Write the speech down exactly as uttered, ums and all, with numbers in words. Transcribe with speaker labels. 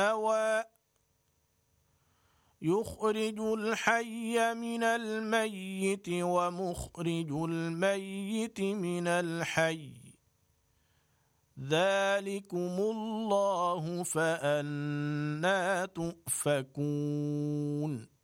Speaker 1: هوى يخرج الحي من الميت ومخرج الميت من الحي ذلكم الله فأنى تؤفكون